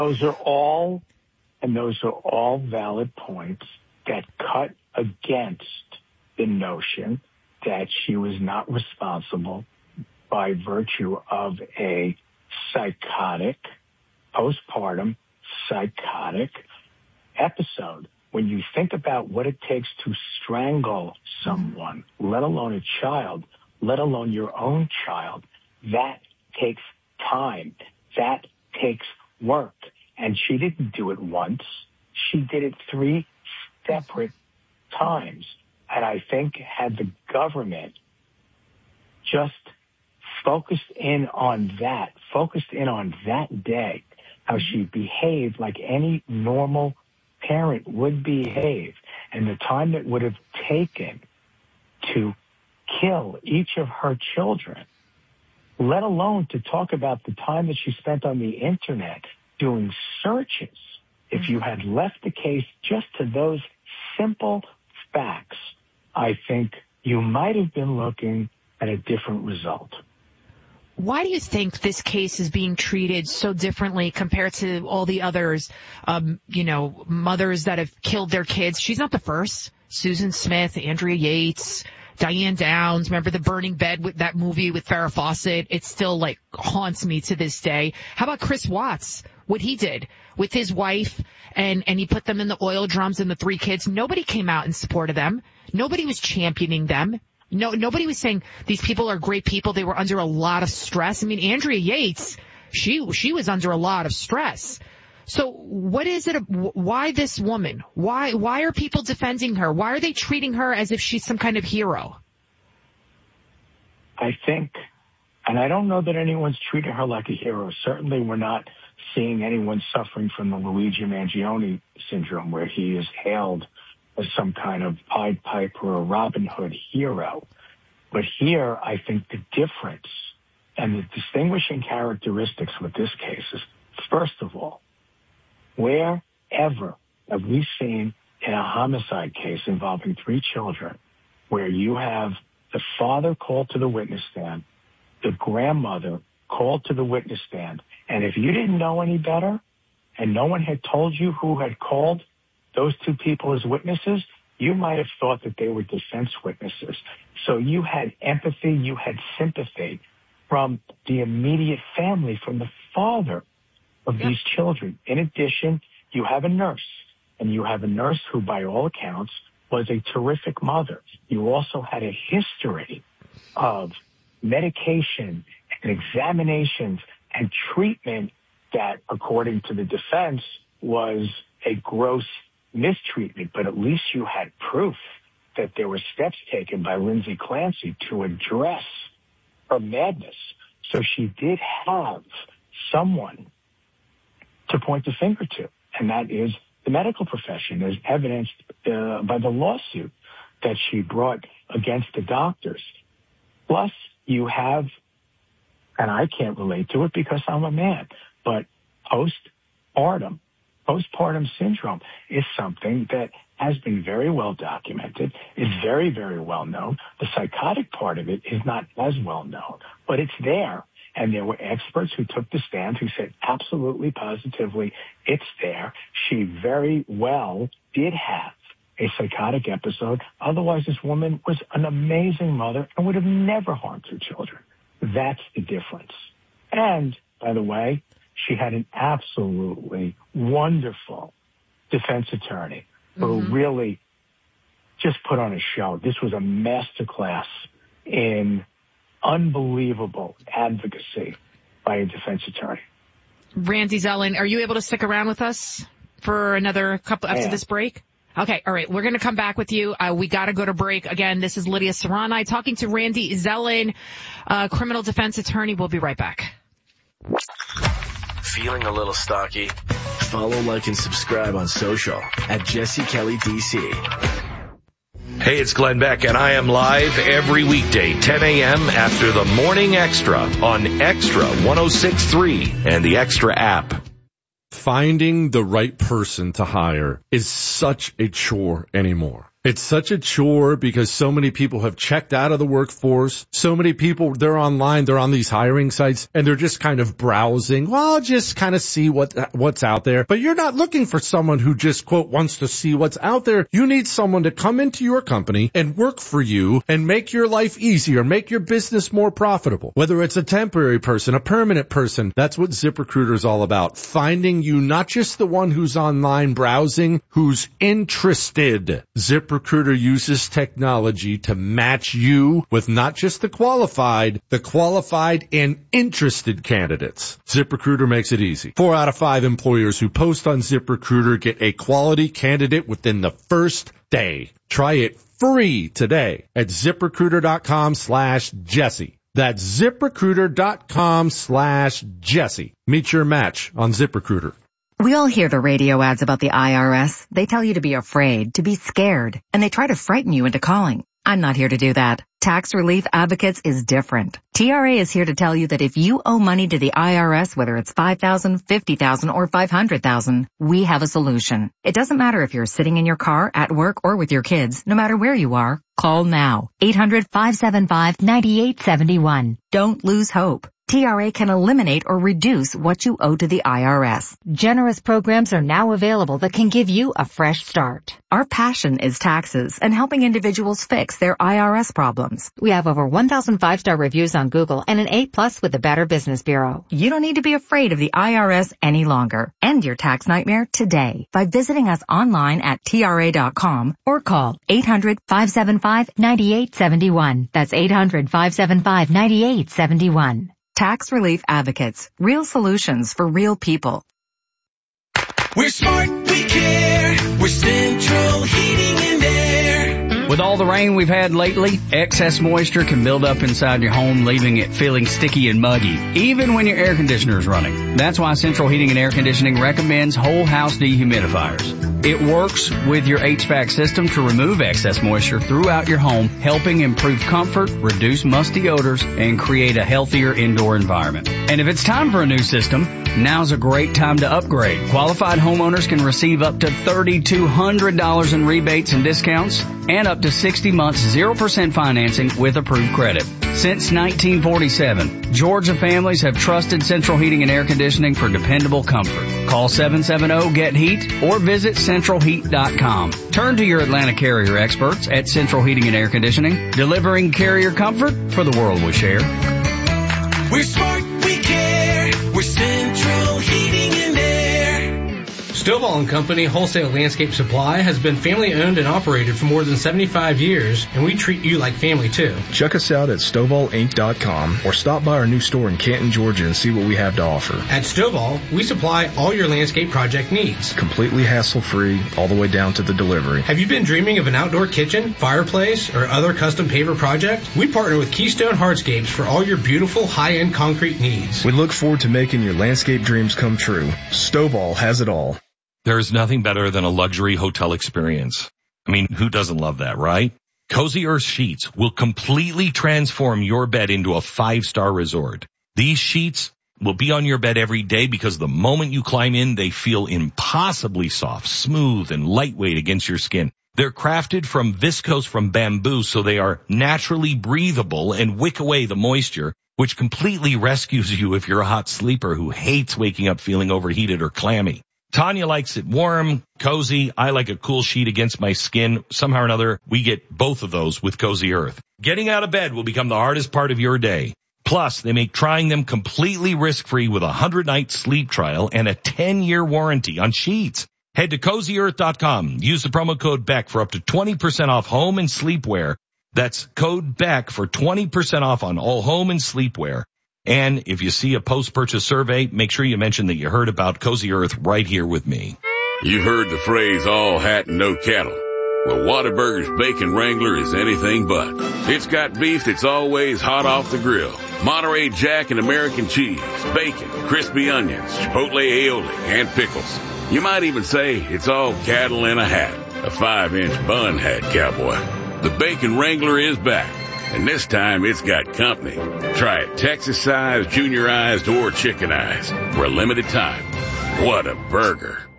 Those are all valid points that cut against the notion that she was not responsible by virtue of a postpartum psychotic episode. When you think about what it takes to strangle someone, let alone a child, let alone your own child, that takes time. That takes work. And she didn't do it once. She did it 3 separate times. And I think had the government just focused in on that day, how she behaved like any normal parent would behave, and the time that would have taken to kill each of her children, let alone to talk about the time that she spent on the internet doing searches. If you had left the case just to those simple facts, I think you might have been looking at a different result. Why do you think this case is being treated so differently compared to all the others, mothers that have killed their kids? She's not the first. Susan Smith, Andrea Yates, Diane Downs. Remember the burning bed with that movie with Farrah Fawcett? It still haunts me to this day. How about Chris Watts? What he did with his wife and he put them in the oil drums and the 3 kids. Nobody came out in support of them. Nobody was championing them. No, nobody was saying these people are great people. They were under a lot of stress. I mean, Andrea Yates, she was under a lot of stress. So what is it? Why this woman? Why are people defending her? Why are they treating her as if she's some kind of hero? I think, and I don't know that anyone's treating her like a hero. Certainly we're not seeing anyone suffering from the Luigi Mangione syndrome, where he is hailed as some kind of Pied Piper or Robin Hood hero. But here, I think the difference and the distinguishing characteristics with this case is, first of all, wherever have we seen in a homicide case involving 3 children where you have the father called to the witness stand, the grandmother called to the witness stand, and if you didn't know any better and no one had told you who had called those 2 people as witnesses, you might have thought that they were defense witnesses. So you had empathy, you had sympathy from the immediate family, from the father of these children. In addition, you have a nurse, and you have a nurse who, by all accounts, was a terrific mother. You also had a history of medication and examinations and treatment that, according to the defense, was a gross mistreatment, but at least you had proof that there were steps taken by Lindsay Clancy to address her madness. So she did have someone to point the finger to, and that is the medical profession, as evidenced by the lawsuit that she brought against the doctors. Plus, you have, and I can't relate to it because I'm a man, but postpartum syndrome is something that has been very well documented, is very, very well known. The psychotic part of it is not as well known, but it's there. And there were experts who took the stand who said absolutely, positively, it's there. She very well did have a psychotic episode. Otherwise, this woman was an amazing mother and would have never harmed her children. That's the difference. And, by the way, she had an absolutely wonderful defense attorney who really just put on a show. This was a masterclass in unbelievable advocacy by a defense attorney. Randy Zellin, are you able to stick around with us for another couple after this break? Okay, all right. We're going to come back with you. We got to go to break. Again, this is Lydia Serrani talking to Randy Zellin, criminal defense attorney. We'll be right back. Feeling a little stocky? Follow, like, and subscribe on social at Jesse Kelly DC. Hey, it's Glenn Beck, and I am live every weekday, 10 a.m. after the Morning Extra on Extra 106.3 and the Extra app. Finding the right person to hire is such a chore anymore. It's such a chore because so many people have checked out of the workforce. So many people, they're online, they're on these hiring sites, and they're just kind of browsing. Well, just kind of see what's out there. But you're not looking for someone who just, quote, wants to see what's out there. You need someone to come into your company and work for you and make your life easier, make your business more profitable. Whether it's a temporary person, a permanent person, that's what ZipRecruiter is all about. Finding you not just the one who's online browsing, who's interested. ZipRecruiter uses technology to match you with not just the qualified and interested candidates. ZipRecruiter makes it easy. 4 out of 5 employers who post on ZipRecruiter get a quality candidate within the first day. Try it free today at ZipRecruiter.com/Jesse. That's ZipRecruiter.com/Jesse. Meet your match on ZipRecruiter. We all hear the radio ads about the IRS. They tell you to be afraid, to be scared, and they try to frighten you into calling. I'm not here to do that. Tax Relief Advocates is different. TRA is here to tell you that if you owe money to the IRS, whether it's $5,000, $50,000, or $500,000, we have a solution. It doesn't matter if you're sitting in your car, at work, or with your kids. No matter where you are, call now. 800-575-9871. Don't lose hope. TRA can eliminate or reduce what you owe to the IRS. Generous programs are now available that can give you a fresh start. Our passion is taxes and helping individuals fix their IRS problems. We have over 1,000 5-star reviews on Google and an A+ with the Better Business Bureau. You don't need to be afraid of the IRS any longer. End your tax nightmare today by visiting us online at TRA.com or call 800-575-9871. That's 800-575-9871. Tax Relief Advocates. Real solutions for real people. We're smart, we care. We're Central Heating and Air. With all the rain we've had lately, excess moisture can build up inside your home, leaving it feeling sticky and muggy, even when your air conditioner is running. That's why Central Heating and Air Conditioning recommends whole house dehumidifiers. It works with your HVAC system to remove excess moisture throughout your home, helping improve comfort, reduce musty odors, and create a healthier indoor environment. And if it's time for a new system, now's a great time to upgrade. Qualified homeowners can receive up to $3,200 in rebates and discounts and up to 60 months 0% financing with approved credit. Since 1947, Georgia families have trusted Central Heating and Air Conditioning for dependable comfort. Call 770-GET-HEAT or visit centralheat.com. Turn to your Atlanta Carrier experts at Central Heating and Air Conditioning, delivering carrier comfort for the world we share. We're smart, we care. We're Central Heating and Air. Stovall & Company Wholesale Landscape Supply has been family-owned and operated for more than 75 years, and we treat you like family, too. Check us out at StovallInc.com or stop by our new store in Canton, Georgia and see what we have to offer. At Stovall, we supply all your landscape project needs. Completely hassle-free, all the way down to the delivery. Have you been dreaming of an outdoor kitchen, fireplace, or other custom paver project? We partner with Keystone Hardscapes for all your beautiful high-end concrete needs. We look forward to making your landscape dreams come true. Stovall has it all. There is nothing better than a luxury hotel experience. I mean, who doesn't love that, right? Cozy Earth Sheets will completely transform your bed into a 5-star resort. These sheets will be on your bed every day because the moment you climb in, they feel impossibly soft, smooth, and lightweight against your skin. They're crafted from viscose from bamboo, so they are naturally breathable and wick away the moisture, which completely rescues you if you're a hot sleeper who hates waking up feeling overheated or clammy. Tanya likes it warm, cozy. I like a cool sheet against my skin. Somehow or another, we get both of those with Cozy Earth. Getting out of bed will become the hardest part of your day. Plus, they make trying them completely risk-free with a 100-night sleep trial and a 10-year warranty on sheets. Head to CozyEarth.com. Use the promo code BECK for up to 20% off home and sleepwear. That's code BECK for 20% off on all home and sleepwear. And if you see a post-purchase survey, make sure you mention that you heard about Cozy Earth right here with me. You've heard the phrase, all hat and no cattle. Well, Whataburger's Bacon Wrangler is anything but. It's got beef that's always hot off the grill, Monterey Jack and American cheese, bacon, crispy onions, chipotle aioli, and pickles. You might even say it's all cattle in a hat, a 5-inch bun hat, cowboy. The Bacon Wrangler is back. And this time it's got company. Try it Texas-sized, junior-ized, or chicken-ized for a limited time. What a burger.